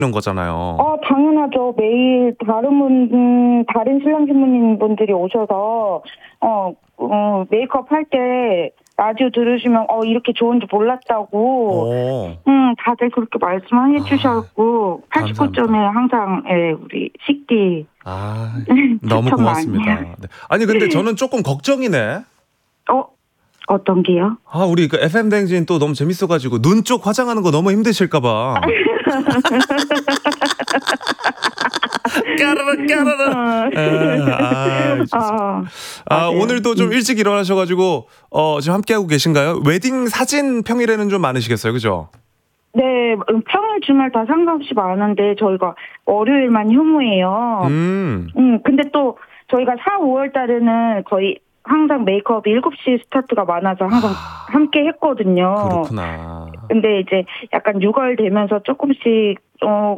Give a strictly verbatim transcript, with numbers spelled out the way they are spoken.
는 거잖아요. 어, 당연하죠. 매일 다른 분, 음, 다른 신랑 신부님 분들이 오셔서, 어, 어, 메이크업 할 때 라디오 들으시면, 어, 이렇게 좋은지 몰랐다고, 오. 음, 다들 그렇게 말씀해 아, 주셨고, 팔십구 점에 감사합니다. 항상, 예, 우리 식디. 아, 너무 추천 많이 고맙습니다. 해요. 네. 아니, 근데 저는 조금 걱정이네. 어, 어떤 게요? 아, 우리 그 에프엠 대행진 또 너무 재밌어가지고 눈 쪽 화장하는 거 너무 힘드실까봐. 까르르 까르르. 에, 아, 좋습니다. 어, 아, 맞아요. 오늘도 좀 음. 일찍 일어나셔가지고 어, 지금 함께하고 계신가요? 웨딩 사진 평일에는 좀 많으시겠어요, 그죠? 네, 음, 평일 주말 다 상관없이 많은데 저희가 월요일만 휴무예요. 음. 음, 근데 또 저희가 사, 오월 달에는 거의 항상 메이크업이 일곱 시 스타트가 많아서 항상 아, 함께 했거든요. 그렇구나. 근데 이제 약간 유월 되면서 조금씩 어